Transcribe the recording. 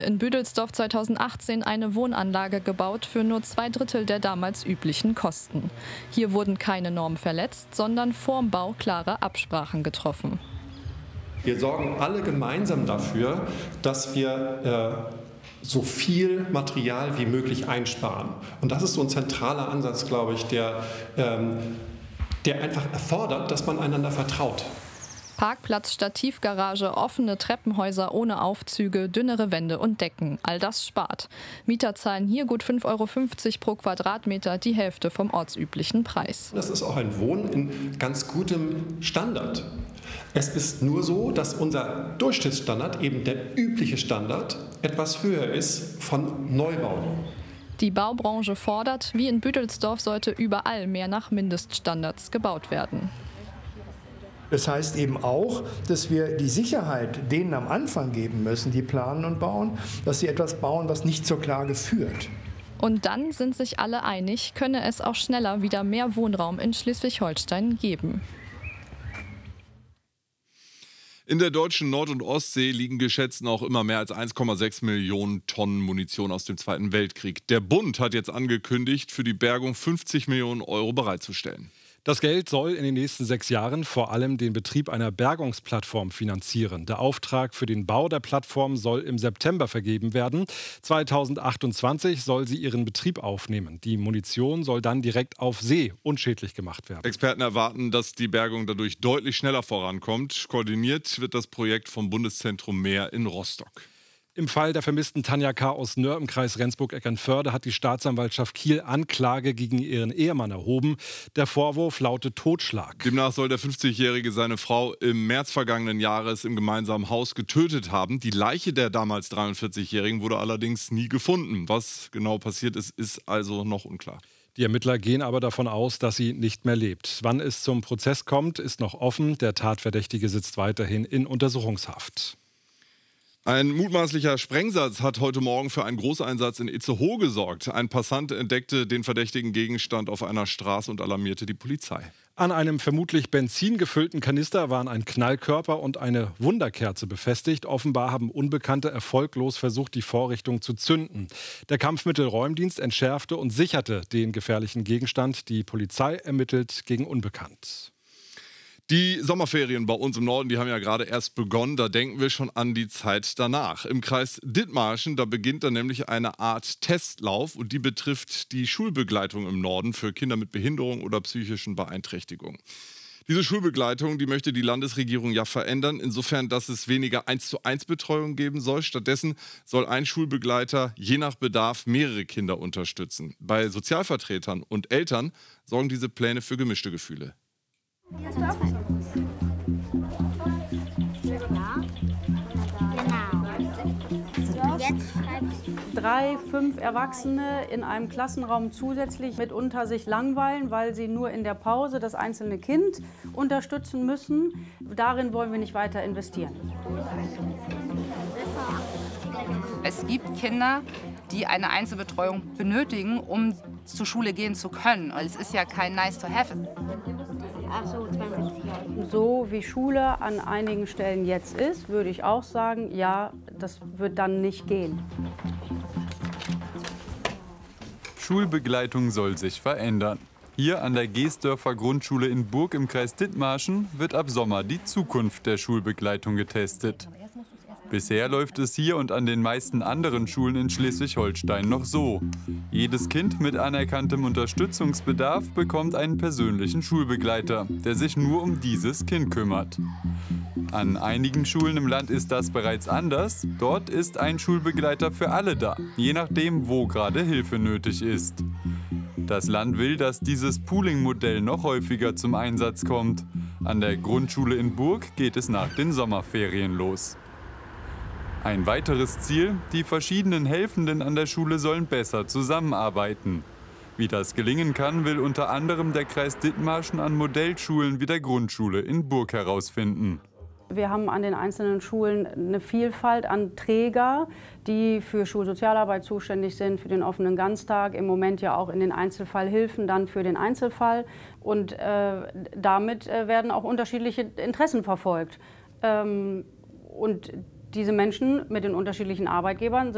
In Büdelsdorf 2018 eine Wohnanlage gebaut für nur 2/3 der damals üblichen Kosten. Hier wurden keine Normen verletzt, sondern vorm Bau klare Absprachen getroffen. Wir sorgen alle gemeinsam dafür, dass wir so viel Material wie möglich einsparen. Und das ist so ein zentraler Ansatz, glaube ich, der einfach erfordert, dass man einander vertraut. Parkplatz, Stativgarage, offene Treppenhäuser ohne Aufzüge, dünnere Wände und Decken. All das spart. Mieter zahlen hier gut 5,50 € pro Quadratmeter, die Hälfte vom ortsüblichen Preis. Das ist auch ein Wohnen in ganz gutem Standard. Es ist nur so, dass unser Durchschnittsstandard, eben der übliche Standard, etwas höher ist von Neubauten. Die Baubranche fordert, wie in Büdelsdorf sollte überall mehr nach Mindeststandards gebaut werden. Das heißt eben auch, dass wir die Sicherheit denen am Anfang geben müssen, die planen und bauen, dass sie etwas bauen, was nicht zur Klage führt. Und dann sind sich alle einig, könne es auch schneller wieder mehr Wohnraum in Schleswig-Holstein geben. In der deutschen Nord- und Ostsee liegen geschätzt noch immer mehr als 1,6 Millionen Tonnen Munition aus dem Zweiten Weltkrieg. Der Bund hat jetzt angekündigt, für die Bergung 50 Millionen € bereitzustellen. Das Geld soll in den nächsten 6 Jahren vor allem den Betrieb einer Bergungsplattform finanzieren. Der Auftrag für den Bau der Plattform soll im September vergeben werden. 2028 soll sie ihren Betrieb aufnehmen. Die Munition soll dann direkt auf See unschädlich gemacht werden. Experten erwarten, dass die Bergung dadurch deutlich schneller vorankommt. Koordiniert wird das Projekt vom Bundeszentrum Meer in Rostock. Im Fall der vermissten Tanja K. aus Nöhr im Kreis Rendsburg-Eckernförde hat die Staatsanwaltschaft Kiel Anklage gegen ihren Ehemann erhoben. Der Vorwurf lautet Totschlag. Demnach soll der 50-Jährige seine Frau im März vergangenen Jahres im gemeinsamen Haus getötet haben. Die Leiche der damals 43-Jährigen wurde allerdings nie gefunden. Was genau passiert ist, ist also noch unklar. Die Ermittler gehen aber davon aus, dass sie nicht mehr lebt. Wann es zum Prozess kommt, ist noch offen. Der Tatverdächtige sitzt weiterhin in Untersuchungshaft. Ein mutmaßlicher Sprengsatz hat heute Morgen für einen Großeinsatz in Itzehoe gesorgt. Ein Passant entdeckte den verdächtigen Gegenstand auf einer Straße und alarmierte die Polizei. An einem vermutlich benzingefüllten Kanister waren ein Knallkörper und eine Wunderkerze befestigt. Offenbar haben Unbekannte erfolglos versucht, die Vorrichtung zu zünden. Der Kampfmittelräumdienst entschärfte und sicherte den gefährlichen Gegenstand. Die Polizei ermittelt gegen Unbekannt. Die Sommerferien bei uns im Norden, die haben ja gerade erst begonnen. Da denken wir schon an die Zeit danach. Im Kreis Dithmarschen, da beginnt dann nämlich eine Art Testlauf und die betrifft die Schulbegleitung im Norden für Kinder mit Behinderung oder psychischen Beeinträchtigungen. Diese Schulbegleitung, die möchte die Landesregierung ja verändern, insofern, dass es weniger 1:1 Betreuung geben soll. Stattdessen soll ein Schulbegleiter je nach Bedarf mehrere Kinder unterstützen. Bei Sozialvertretern und Eltern sorgen diese Pläne für gemischte Gefühle. Hast du auch einen? Genau. Jetzt 3, 5 Erwachsene in einem Klassenraum zusätzlich mitunter sich langweilen, weil sie nur in der Pause das einzelne Kind unterstützen müssen. Darin wollen wir nicht weiter investieren. Es gibt Kinder, die eine Einzelbetreuung benötigen, um zur Schule gehen zu können. Es ist ja kein nice to have. Ach so, 42. So wie Schule an einigen Stellen jetzt ist, würde ich auch sagen, ja, das wird dann nicht gehen. Schulbegleitung soll sich verändern. Hier an der Geesdörfer Grundschule in Burg im Kreis Dithmarschen wird ab Sommer die Zukunft der Schulbegleitung getestet. Bisher läuft es hier und an den meisten anderen Schulen in Schleswig-Holstein noch so. Jedes Kind mit anerkanntem Unterstützungsbedarf bekommt einen persönlichen Schulbegleiter, der sich nur um dieses Kind kümmert. An einigen Schulen im Land ist das bereits anders. Dort ist ein Schulbegleiter für alle da, je nachdem, wo gerade Hilfe nötig ist. Das Land will, dass dieses Pooling-Modell noch häufiger zum Einsatz kommt. An der Grundschule in Burg geht es nach den Sommerferien los. Ein weiteres Ziel, die verschiedenen Helfenden an der Schule sollen besser zusammenarbeiten. Wie das gelingen kann, will unter anderem der Kreis Dithmarschen an Modellschulen wie der Grundschule in Burg herausfinden. Wir haben an den einzelnen Schulen eine Vielfalt an Träger, die für Schulsozialarbeit zuständig sind, für den offenen Ganztag, im Moment ja auch in den Einzelfallhilfen dann für den Einzelfall. Und damit werden auch unterschiedliche Interessen verfolgt. Und diese Menschen mit den unterschiedlichen Arbeitgebern